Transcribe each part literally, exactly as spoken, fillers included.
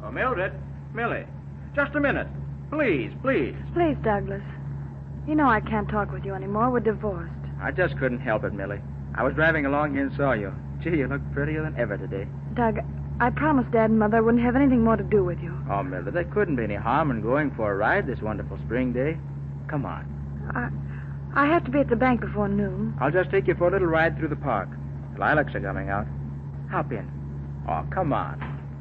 Oh, Mildred. Millie. Just a minute. Please, please. Please, Douglas. You know I can't talk with you anymore. We're divorced. I just couldn't help it, Millie. I was driving along here and saw you. Gee, you look prettier than ever today. Doug, I promised Dad and Mother I wouldn't have anything more to do with you. Oh, Mildred, there couldn't be any harm in going for a ride this wonderful spring day. Come on. I I have to be at the bank before noon. I'll just take you for a little ride through the park. The lilacs are coming out. Hop in. Oh, come on.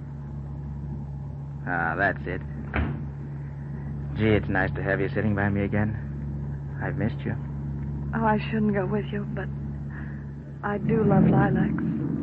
Ah, that's it. Gee, it's nice to have you sitting by me again. I've missed you. Oh, I shouldn't go with you, but I do love lilacs.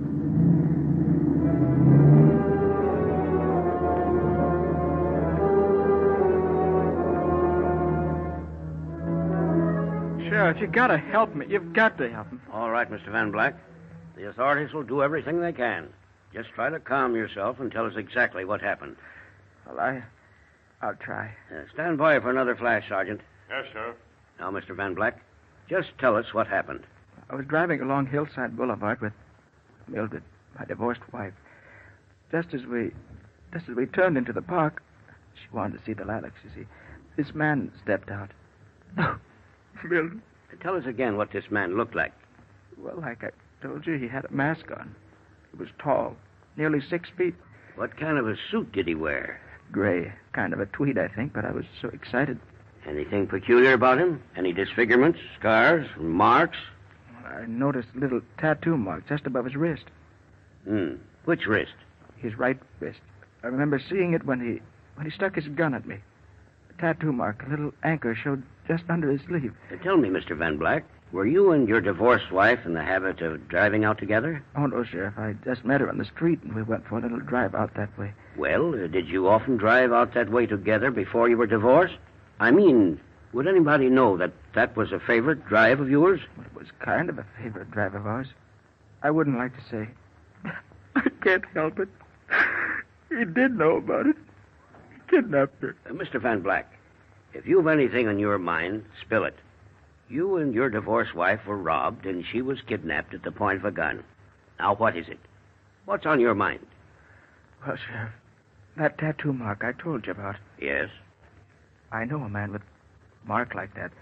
Sheriff, you gotta help me. You've got to help me. All right, Mister Van Black. The authorities will do everything they can. Just try to calm yourself and tell us exactly what happened. Well, I... I'll try. Uh, stand by for another flash, Sergeant. Yes, Sheriff. Now, Mister Van Black, just tell us what happened. I was driving along Hillside Boulevard with Mildred, my divorced wife. Just as we... Just as we turned into the park, she wanted to see the lilacs, you see. This man stepped out. Oh, Mildred. Tell us again what this man looked like. Well, like I told you, he had a mask on. He was tall, nearly six feet. What kind of a suit did he wear? Gray, kind of a tweed, I think, but I was so excited. Anything peculiar about him? Any disfigurements, scars, marks? I noticed a little tattoo mark just above his wrist. Hmm. Which wrist? His right wrist. I remember seeing it when he when he stuck his gun at me. The tattoo mark, a little anchor, showed just under his sleeve. Uh, tell me, Mister Van Black, were you and your divorced wife in the habit of driving out together? Oh, no, Sheriff. I just met her on the street, and we went for a little drive out that way. Well, uh, did you often drive out that way together before you were divorced? I mean, would anybody know that that was a favorite drive of yours? Well, it was kind of a favorite drive of ours. I wouldn't like to say. I can't help it. He did know about it. He kidnapped her. Uh, Mister Van Black, if you've anything on your mind, spill it. You and your divorced wife were robbed, and she was kidnapped at the point of a gun. Now, what is it? What's on your mind? Well, Sheriff, that tattoo mark I told you about. Yes? I know a man with a mark like that.